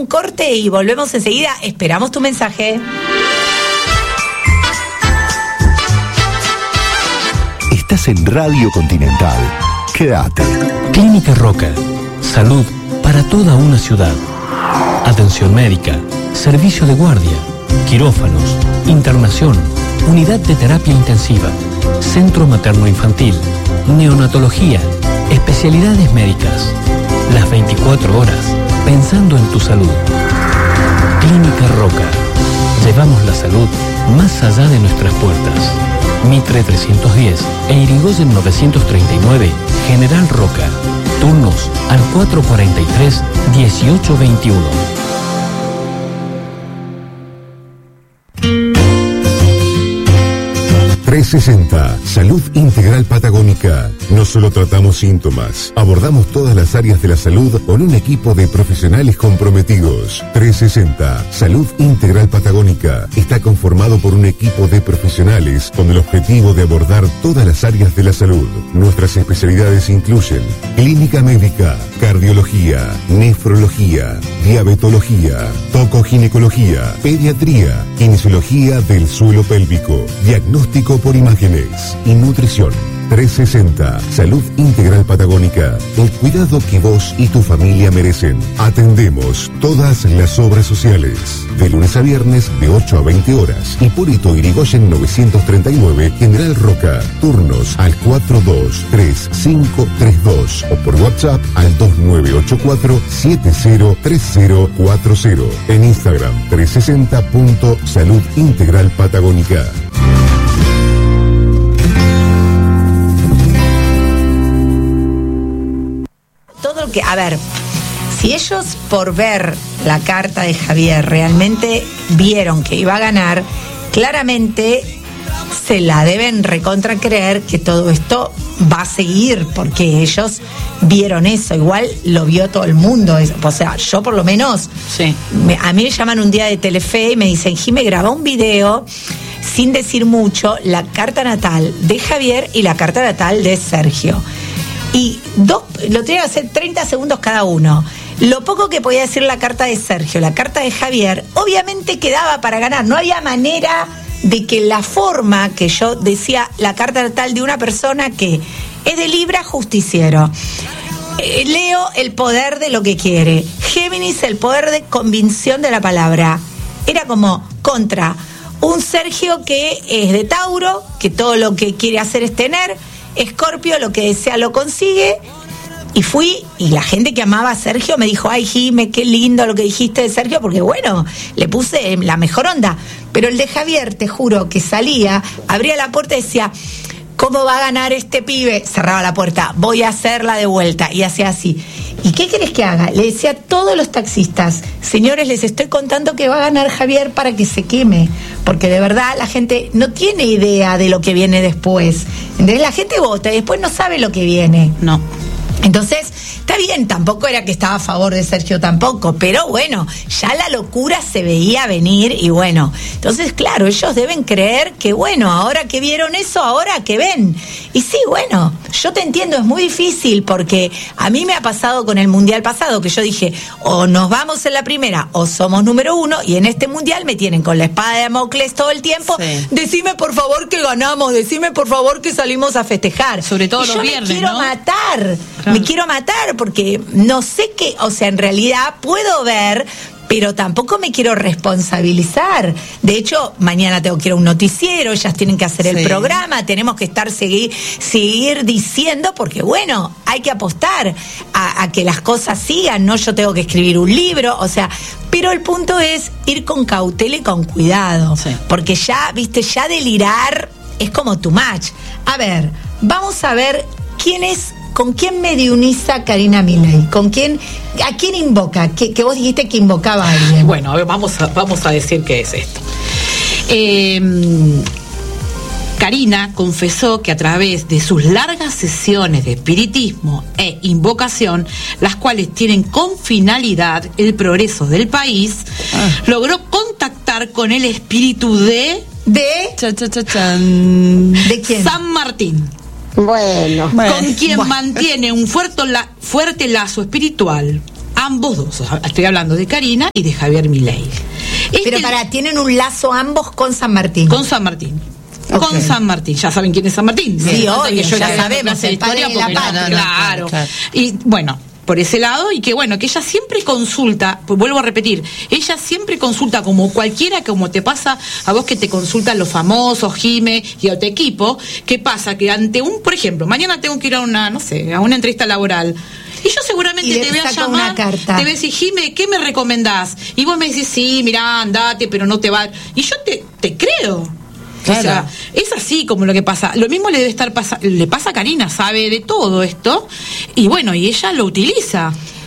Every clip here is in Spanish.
un corte y volvemos enseguida. Esperamos tu mensaje. Estás en Radio Continental. Quédate. Clínica Roca. Salud para toda una ciudad. Atención médica, servicio de guardia, quirófanos, internación, unidad de terapia intensiva, centro materno-infantil, neonatología, especialidades médicas. Las 24 horas, pensando en tu salud. Clínica Roca. Llevamos la salud más allá de nuestras puertas. Mitre 310 e Irigoyen 939, General Roca. Turnos al 443-1821. ...360, Salud Integral Patagónica. No solo tratamos síntomas, abordamos todas las áreas de la salud con un equipo de profesionales comprometidos. 360, Salud Integral Patagónica. Está conformado por un equipo de profesionales con el objetivo de abordar todas las áreas de la salud. Nuestras especialidades incluyen clínica médica, cardiología, nefrología, diabetología, tocoginecología, pediatría, kinesiología del suelo pélvico, diagnóstico por imágenes y nutrición. 360, Salud Integral Patagónica. El cuidado que vos y tu familia merecen. Atendemos todas las obras sociales. De lunes a viernes de 8 a 20 horas. Hipólito Yrigoyen 939, General Roca. Turnos al 423532 o por WhatsApp al 2984-703040. En Instagram 360.Salud Integral Patagónica. Todo lo que, a ver, si ellos por ver la carta de Javier realmente vieron que iba a ganar, claramente se la deben recontra creer que todo esto va a seguir, porque ellos vieron eso, igual lo vio todo el mundo, o sea, yo por lo menos, sí. A mí me llaman un día de Telefe y me dicen, Jimé, grabá un video sin decir mucho, la carta natal de Javier y la carta natal de Sergio. Y lo tenía que hacer 30 segundos cada uno. Lo poco que podía decir la carta de Sergio, la carta de Javier, obviamente quedaba para ganar. No había manera de que la forma que yo decía la carta natal de una persona que es de Libra, justiciero. Leo, el poder de lo que quiere. Géminis, el poder de convicción de la palabra. Era como contra un Sergio que es de Tauro, que todo lo que quiere hacer es tener. Escorpio, lo que desea lo consigue. Y fui, y la gente que amaba a Sergio me dijo, ay, Jime, qué lindo lo que dijiste de Sergio, porque bueno, le puse la mejor onda. Pero el de Javier, te juro que salía, abría la puerta y decía, ¿cómo va a ganar este pibe? Cerraba la puerta, voy a hacerla de vuelta. Y hacía así. ¿Y qué querés que haga? Le decía a todos los taxistas, señores, les estoy contando que va a ganar Javier para que se queme. Porque de verdad la gente no tiene idea de lo que viene después. Entonces la gente vota y después no sabe lo que viene. No. Entonces, está bien, tampoco era que estaba a favor de Sergio tampoco, pero bueno, ya la locura se veía venir y bueno, entonces claro, ellos deben creer que bueno, ahora que vieron eso, ahora que ven. Y sí, bueno, yo te entiendo, es muy difícil porque a mí me ha pasado con el mundial pasado, que yo dije, o nos vamos en la primera o somos número 1, y en este mundial me tienen con la espada de Damocles todo el tiempo, sí. Decime por favor que ganamos, decime por favor que salimos a festejar. Sobre todo los viernes, me quiero matar. Me quiero matar porque no sé qué, o sea, en realidad puedo ver, pero tampoco me quiero responsabilizar. De hecho, mañana tengo que ir a un noticiero, ellas tienen que hacer el programa, tenemos que seguir diciendo, porque bueno, hay que apostar a que las cosas sigan, no yo tengo que escribir un libro, o sea, pero el punto es ir con cautela y con cuidado, porque ya, viste, ya delirar es como too much. A ver, vamos a ver ¿con quién mediuniza Karina Milei? ¿A quién invoca? Que vos dijiste que invocaba a alguien. Bueno, a ver, vamos a decir qué es esto. Karina confesó que a través de sus largas sesiones de espiritismo e invocación, las cuales tienen con finalidad el progreso del país, logró contactar con el espíritu de quién? San Martín. Bueno. Con quien mantiene un fuerte lazo espiritual. ambos dos. O sea, estoy hablando de Karina y de Javier Milei. Pero tienen un lazo ambos con San Martín. Con San Martín. Okay. Con San Martín. Ya saben quién es San Martín. Sí, obvio, que yo ya sabemos. El padre de la patria. Claro. Y bueno, por ese lado, y que bueno, que ella siempre consulta, pues vuelvo a repetir, ella siempre consulta como cualquiera, como te pasa a vos que te consultan los famosos, Jime y a tu equipo. ¿Qué pasa? Que ante por ejemplo, mañana tengo que ir a una entrevista laboral. Y yo seguramente te voy a llamar, te voy a decir, Jime, ¿qué me recomendás? Y vos me decís, sí, mirá, andate, pero no te va. Y yo te creo. Claro. O sea, es así como lo que pasa. Lo mismo le pasa a Karina, sabe de todo esto. Y bueno, y ella lo utiliza.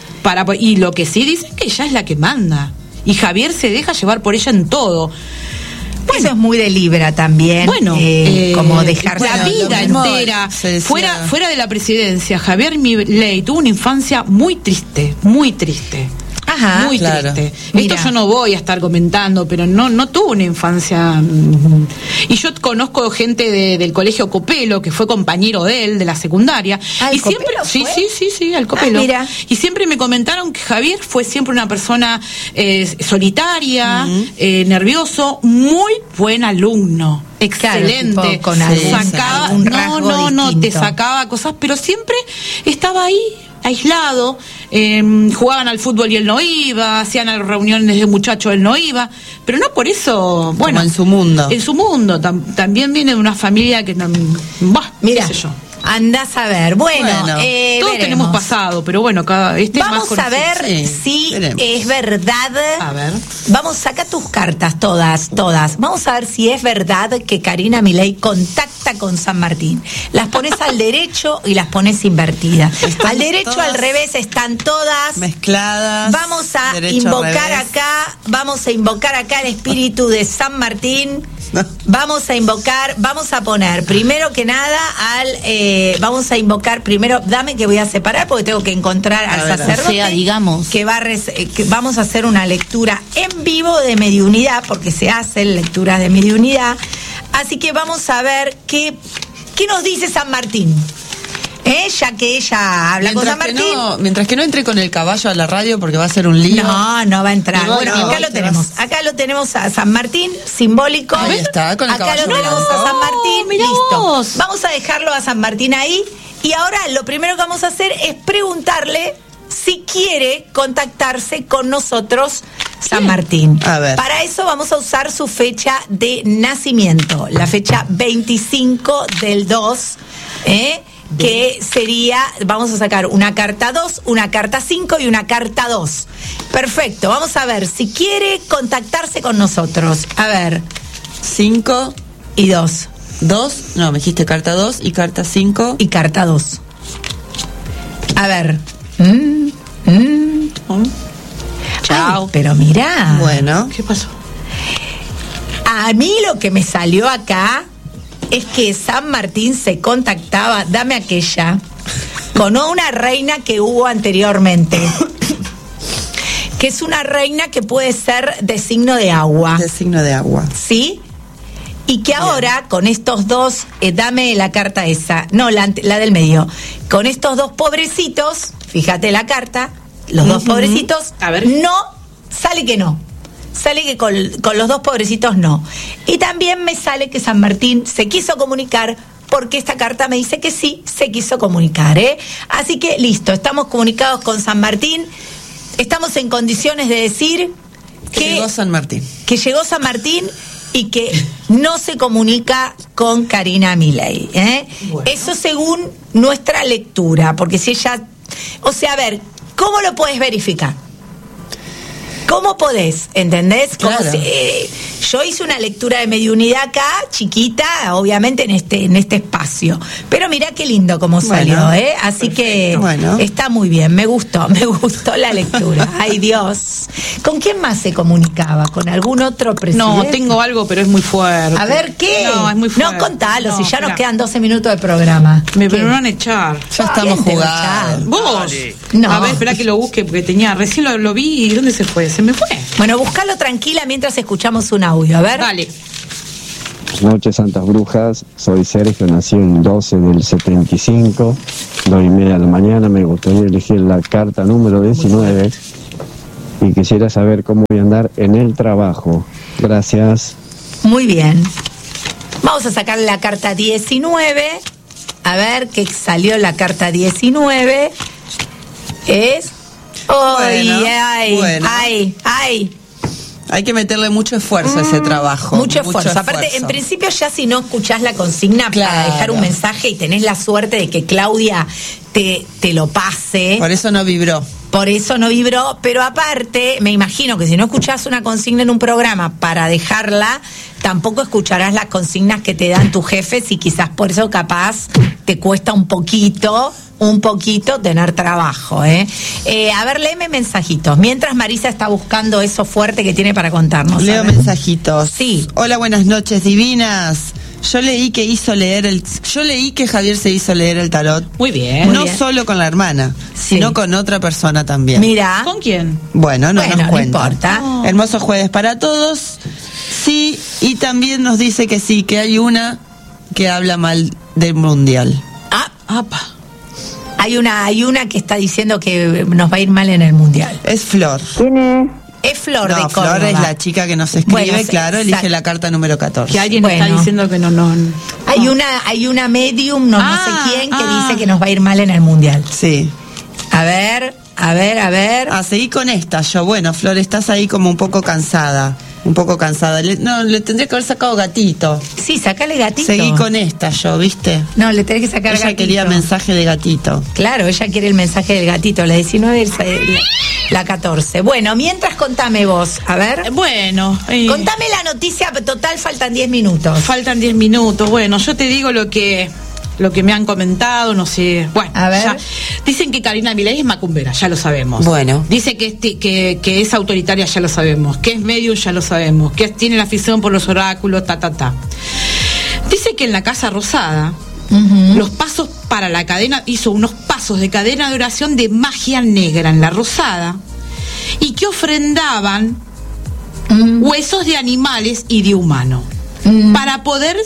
Y lo que sí dice es que ella es la que manda. Y Javier se deja llevar por ella en todo. Bueno, eso es muy de Libra también. Bueno, como dejar la vida entera fuera de la presidencia. Javier Milei tuvo una infancia muy triste, muy triste. Ajá, muy triste. Mira. Esto yo no voy a estar comentando, pero no tuvo una infancia. Y yo conozco gente del colegio Copelo, que fue compañero de él, de la secundaria. ¿Al y siempre Copelo sí, al Copelo. Mira. Y siempre me comentaron que Javier fue siempre una persona solitaria, nervioso, muy buen alumno. Excelente. Claro, con sacaba, te sacaba cosas, pero siempre estaba ahí, aislado. Jugaban al fútbol y él no iba, hacían reuniones de muchachos, él no iba, pero no por eso, bueno, como en su mundo también viene de una familia que mira, qué sé yo. Andás a ver, todos veremos. tenemos pasado, pero bueno, vamos a ver si es verdad. A ver. Vamos, saca tus cartas, todas. Vamos a ver si es verdad que Karina Milei contacta con San Martín. Las pones al derecho y las pones invertidas. Al derecho, al revés, están todas mezcladas. Vamos a invocar acá el espíritu de San Martín. No. Vamos a poner primero que nada vamos a invocar primero, dame que voy a separar porque tengo que encontrar al sacerdote, digamos que vamos a hacer una lectura en vivo de mediunidad, porque se hacen lecturas de mediunidad, así que vamos a ver qué nos dice San Martín. Ya que ella habla con San Martín. Mientras que no entre con el caballo a la radio, porque va a ser un lío. No va a entrar. Bueno, acá lo tenemos. Acá lo tenemos a San Martín, simbólico. Ahí está, con el caballo. Acá lo tenemos a San Martín. Listo. Vamos a dejarlo a San Martín ahí. Y ahora lo primero que vamos a hacer es preguntarle si quiere contactarse con nosotros, San Martín. A ver. Para eso vamos a usar su fecha de nacimiento. La fecha 25/2. Que sería, vamos a sacar una carta 2, una carta 5 y una carta 2. Perfecto, vamos a ver si quiere contactarse con nosotros. A ver. 5 y 2. 2, no, me dijiste carta 2 y carta 5. Y carta 2. A ver. Chao. Ay, pero mirá. Bueno. ¿Qué pasó? A mí lo que me salió acá es que San Martín se contactaba, dame aquella, con una reina que hubo anteriormente, que es una reina que puede ser de signo de agua. De signo de agua. ¿Sí? Y que ahora, con estos dos, dame la carta esa, no, la del medio, con estos dos pobrecitos, fíjate la carta, los dos pobrecitos, a ver. no, sale que no. Sale que con los dos pobrecitos no. Y también me sale que San Martín se quiso comunicar, porque esta carta me dice que sí, se quiso comunicar, Así que listo, estamos comunicados con San Martín, estamos en condiciones de decir que llegó San Martín. Que llegó San Martín y que no se comunica con Karina Milei, Bueno. Eso según nuestra lectura, porque si ella... O sea, a ver, ¿cómo lo puedes verificar? ¿Cómo podés? ¿Entendés? Como claro. Yo hice una lectura de mediunidad acá, chiquita, obviamente en este espacio. Pero mirá qué lindo como salió, Así que está muy bien, me gustó la lectura. Ay, Dios. ¿Con quién más se comunicaba? ¿Con algún otro presidente? No, tengo algo, pero es muy fuerte. A ver, ¿qué? No, es muy fuerte. No, contalo, si ya nos quedan 12 minutos de programa. Me van a echar. Ya estamos jugando. ¿Vos? No. A ver, espera que lo busque, porque recién lo vi y ¿dónde se fue? Se me fue. Bueno, buscalo tranquila mientras escuchamos un audio, a ver. Dale. noches, Santas Brujas. Soy Sergio, nací el 12 del 75, 2:30 de la mañana. Me gustaría elegir la carta número 19 y quisiera saber cómo voy a andar en el trabajo. Gracias. Muy bien. Vamos a sacar la carta 19. A ver qué salió la carta 19. Es... ¡Ay! Hay que meterle mucho esfuerzo a ese trabajo. Mucho esfuerzo. Aparte, en principio ya si no escuchás la consigna para dejar un mensaje y tenés la suerte de que Claudia te lo pase. Por eso no vibró. Pero aparte, me imagino que si no escuchás una consigna en un programa para dejarla, tampoco escucharás las consignas que te dan tus jefes y quizás por eso capaz te cuesta un poquito tener trabajo, ¿eh? A ver, léeme mensajitos. Mientras Marisa está buscando eso fuerte que tiene para contarnos. Leo mensajitos. Sí. Hola, buenas noches, divinas. Yo leí que Javier se hizo leer el tarot. Muy bien. No solo con la hermana, sino con otra persona también. Mira. ¿Con quién? Bueno, nos cuenta. No importa. Hermoso jueves para todos. Sí, y también nos dice que sí, que hay una que habla mal del mundial. Hay una que está diciendo que nos va a ir mal en el mundial. Es Flor. ¿Quién es? Es Flor de Córdoba. Flor es la chica que nos escribe, Bueno, claro, elige la carta número 14. Que alguien está diciendo que no. Hay una medium, no sé quién, que dice que nos va a ir mal en el mundial. Sí. A ver. Seguí con esta, yo. Bueno, Flor, estás ahí como un poco cansada. Le tendría que haber sacado gatito. Sí, sacale gatito. Seguí con esta, yo, ¿viste? No, le tenés que sacar ella gatito. Quería mensaje de gatito. Claro, ella quiere el mensaje del gatito, la 19 la 14. Bueno, mientras contame vos, a ver. Bueno. Contame la noticia, total faltan 10 minutos. Bueno, yo te digo lo que me han comentado, no sé. Bueno, a ver. Ya. Dicen que Karina Milei es macumbera, ya lo sabemos. Bueno. Dice que es autoritaria, ya lo sabemos. Que es medium, ya lo sabemos. Que tiene la afición por los oráculos, Dice que en la Casa Rosada, los pasos para la cadena, hizo unos pasos de cadena de oración de magia negra en la Rosada, y que ofrendaban huesos de animales y de humano, para poder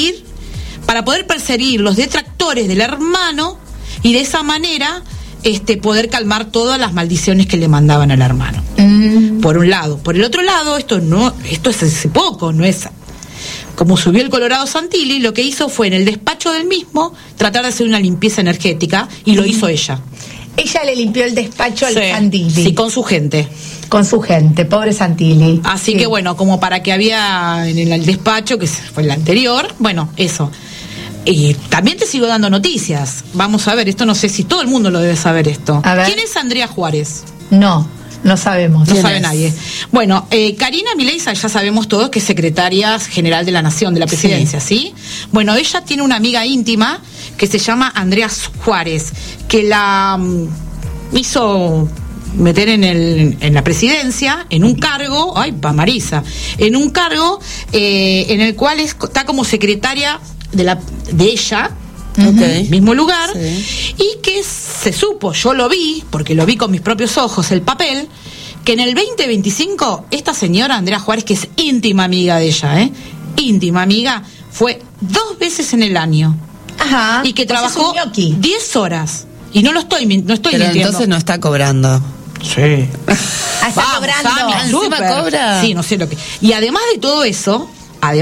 perseguir los detractores del hermano y de esa manera poder calmar todas las maldiciones que le mandaban al hermano. Por un lado. Por el otro lado, esto es hace poco, no es... Como subió el Colorado Santilli, lo que hizo fue en el despacho del mismo tratar de hacer una limpieza energética, y lo hizo ella. Ella le limpió el despacho al Santilli. Sí, con su gente. Pobre Santilli. Así que bueno, como para que había en el despacho, que fue el anterior, bueno, eso. Y también te sigo dando noticias. Vamos a ver, esto no sé si todo el mundo lo debe saber esto. ¿Quién es Andrea Juárez? No sabemos. No sabe nadie. Bueno, Karina Milei, ya sabemos todos que es secretaria general de la Nación, de la Presidencia, ¿sí? Bueno, ella tiene una amiga íntima que se llama Andrea Juárez, que la hizo meter en la presidencia, en un cargo, en un cargo en el cual está como secretaria de ella, mismo lugar, y que se supo, yo lo vi, porque lo vi con mis propios ojos, el papel, que en el 2025 esta señora Andrea Juárez, que es íntima amiga de ella, íntima amiga, fue 2 veces en el año. Y que trabajó 10 horas. Y no estoy mintiendo. Entonces no está cobrando. Sí. Está cobrando. Encima cobra. Sí, no sé lo que. Y además de eso,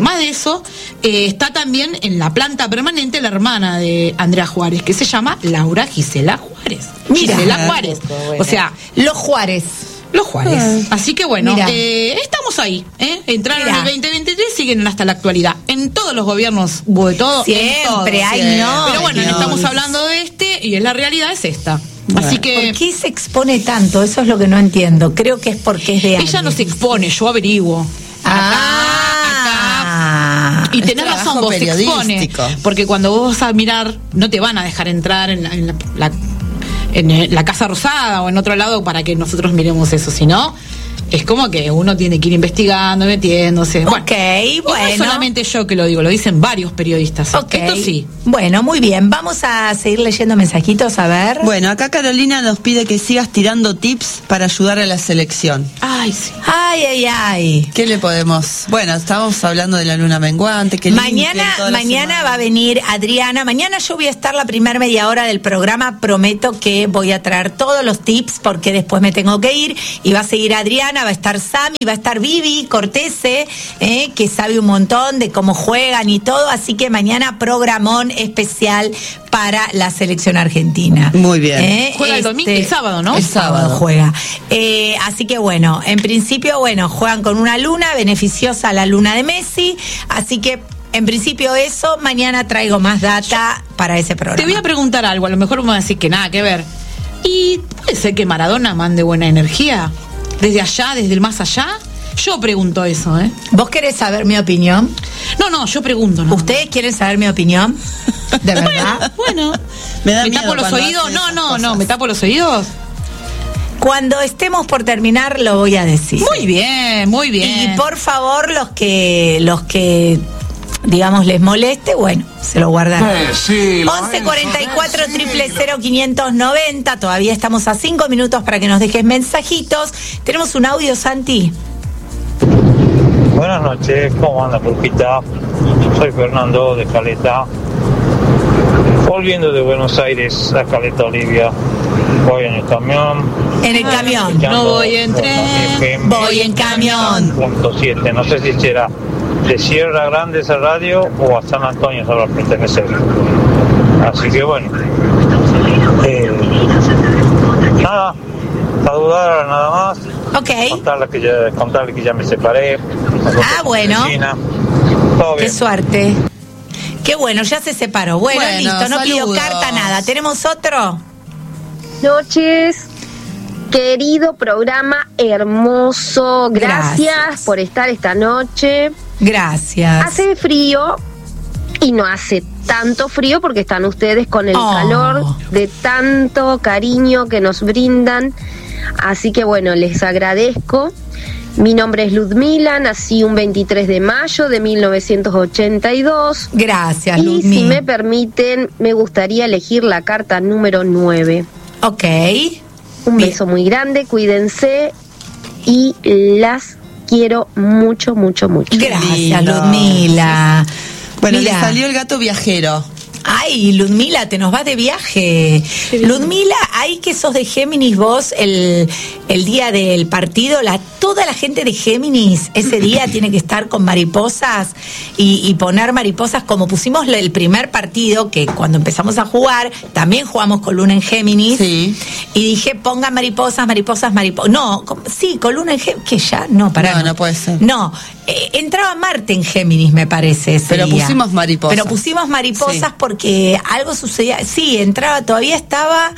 está también en la planta permanente la hermana de Andrea Juárez, que se llama Laura Gisela Juárez. Gisela Juárez. O sea, los Juárez. Así que bueno, estamos ahí, entraron en el 2023, siguen hasta la actualidad. En todos los gobiernos hubo de todo. Siempre hay, no. Pero bueno, estamos hablando de y la realidad es esta. Así que... ¿Por qué se expone tanto? Eso es lo que no entiendo. Creo que es porque es de alguien. Ella no se expone, yo averiguo. Acá. Y tenés razón, vos se expone. Porque cuando vos vas a mirar, no te van a dejar entrar en la Casa Rosada o en otro lado para que nosotros miremos eso, sino es como que uno tiene que ir investigando, metiéndose. Bueno, bueno. No es solamente yo que lo digo, lo dicen varios periodistas. Esto sí. Bueno, muy bien. Vamos a seguir leyendo mensajitos, a ver. Bueno, acá Carolina nos pide que sigas tirando tips para ayudar a la selección. Ay, sí. Ay. ¿Qué le podemos? Bueno, estamos hablando de la luna menguante. Que mañana va a venir Adriana. Mañana yo voy a estar la primera media hora del programa. Prometo que voy a traer todos los tips porque después me tengo que ir. Y va a seguir Adriana, va a estar Sami, va a estar Vivi Cortese, que sabe un montón de cómo juegan y todo. Así que mañana programón especial para la selección argentina. Muy bien. Juega el domingo, el sábado, ¿no? El sábado juega. Así que bueno, en principio, juegan con una luna beneficiosa, la luna de Messi. Así que en principio eso, mañana traigo más data para ese programa. Te voy a preguntar algo, a lo mejor vamos a decir que nada que ver. ¿Y puede ser que Maradona mande buena energía? ¿Desde allá, desde el más allá? Yo pregunto eso, ¿Vos querés saber mi opinión? No, yo pregunto. No. ¿Ustedes quieren saber mi opinión? ¿De verdad? Bueno. ¿Me tapo los oídos? No, me tapo los oídos. Cuando estemos por terminar lo voy a decir. Muy bien. Y por favor, los que digamos les moleste, se lo guardan. 11 44 000 590. Todavía estamos a 5 minutos para que nos dejes mensajitos. Tenemos un audio, Santi. Buenas noches, ¿cómo anda, Pulpita? Soy Fernando de Caleta. Volviendo de Buenos Aires a Caleta, Olivia. Voy en el camión. En el camión. No voy en tren. Voy en camión. .7. No sé si será de Sierra Grande esa radio o a San Antonio se va a pertenecer. Así que bueno. Nada. Saludar nada más. Ok. Contarle que ya me separé. Bueno. Todo bien. Qué suerte. Qué bueno, ya se separó. Bueno, listo, no pidió carta, nada. ¿Tenemos otro? Noches, querido programa hermoso. Gracias por estar esta noche. Gracias. Hace frío y no hace tanto frío porque están ustedes con el calor de tanto cariño que nos brindan. Así que bueno, les agradezco. Mi nombre es Ludmila, nací un 23 de mayo de 1982. Gracias, Ludmila. Y si me permiten, me gustaría elegir la carta número 9. Ok. Un beso muy grande, cuídense y las quiero mucho, mucho, mucho. Gracias, Ludmila. Bueno, le salió el gato viajero. Ay, Ludmila, te nos vas de viaje. Ludmila, hay que sos de Géminis vos el día del partido. Toda la gente de Géminis ese día tiene que estar con mariposas y poner mariposas como pusimos el primer partido, que cuando empezamos a jugar, también jugamos con luna en Géminis. Sí. Y dije, pongan mariposas. No, sí, con luna en Géminis. ¿Qué ya? No, pará. No puede ser. No, entraba Marte en Géminis, me parece, ese Pero día. pusimos mariposas. Sí. Porque algo sucedía, entraba, todavía estaba,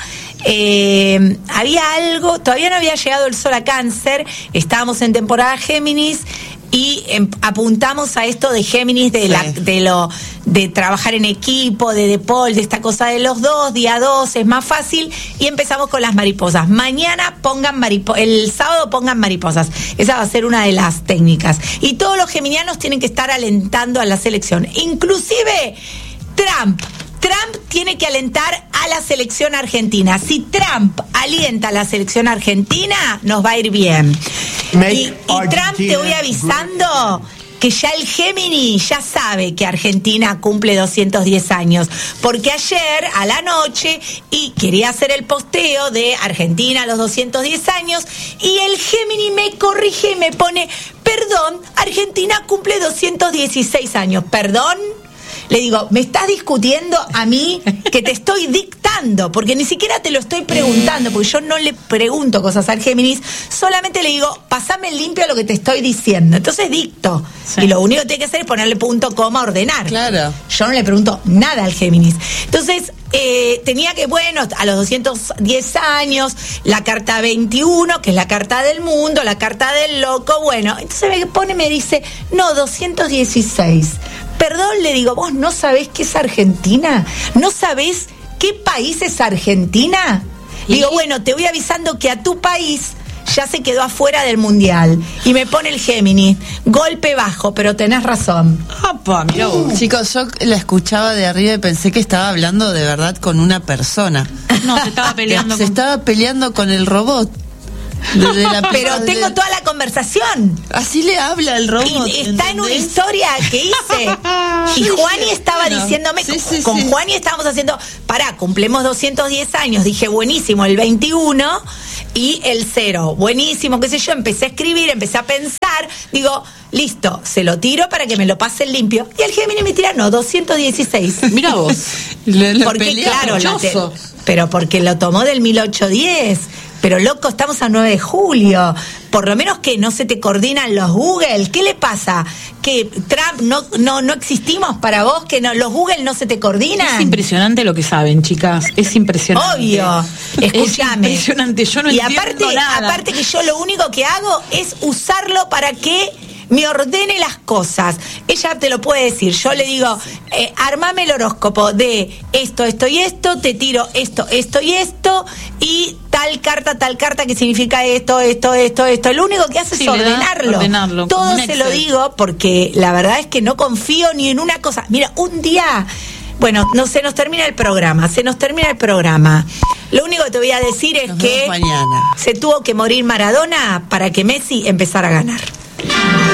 había algo, todavía no había llegado el sol a Cáncer, estábamos en temporada Géminis y apuntamos a esto de Géminis, de trabajar en equipo, de Depol, de esta cosa de los dos, día 2, es más fácil, y empezamos con las mariposas. Mañana el sábado pongan mariposas, esa va a ser una de las técnicas. Y todos los geminianos tienen que estar alentando a la selección, inclusive Trump tiene que alentar a la selección argentina. Si Trump alienta a la selección argentina, nos va a ir bien. Y Trump, te voy avisando que ya el Gémini ya sabe que Argentina cumple 210 años, porque ayer a la noche quería hacer el posteo de Argentina a los 210 años y el Gémini me corrige y me pone, perdón, Argentina cumple 216 años, perdón. Le digo, me estás discutiendo a mí que te estoy dictando, porque ni siquiera te lo estoy preguntando, porque yo no le pregunto cosas al Géminis, solamente le digo, pasame limpio a lo que te estoy diciendo. Entonces dicto. Sí. Y lo único que tiene que hacer es ponerle punto, coma, ordenar. Claro. Yo no le pregunto nada al Géminis. Entonces, tenía que, a los 210 años, la carta 21, que es la carta del mundo, la carta del loco, entonces me dice, no, 216. Perdón, le digo, ¿vos no sabés qué es Argentina? ¿No sabés qué país es Argentina? Le digo, te voy avisando que a tu país ya se quedó afuera del Mundial. Y me pone el Géminis, golpe bajo, pero tenés razón. Apa, mirá vos. Chicos, yo la escuchaba de arriba y pensé que estaba hablando de verdad con una persona. No, se estaba peleando. Se estaba peleando con el robot. Pero tengo toda la conversación. Así le habla el robot. Y está en una historia que hice. Y Juani estaba diciéndome, con Juani estábamos haciendo, cumplimos 210 años. Dije, buenísimo, el 21 y el 0. Buenísimo, qué sé yo. Empecé a escribir, empecé a pensar. Digo, listo, se lo tiro para que me lo pasen limpio. Y el Géminis me tira, no, 216. Mira vos. Porque claro, pero porque lo tomó del 1810. Pero loco, estamos a 9 de julio. Por lo menos que no se te coordinan los Google. ¿Qué le pasa? ¿Que Trump no existimos para vos? ¿Que los Google no se te coordinan? Es impresionante lo que saben, chicas. Es impresionante. Obvio. Escúchame. Es impresionante. Yo no entiendo nada. Aparte que yo lo único que hago es usarlo para que me ordene las cosas. Ella te lo puede decir. Yo le digo, armame el horóscopo de esto y esto, te tiro esto y esto, y tal carta que significa esto. Lo único que hace es ordenarlo. Todo se lo digo porque la verdad es que no confío ni en una cosa. Mira, un día... Bueno, se nos termina el programa. Lo único que te voy a decir es que se tuvo que morir Maradona para que Messi empezara a ganar.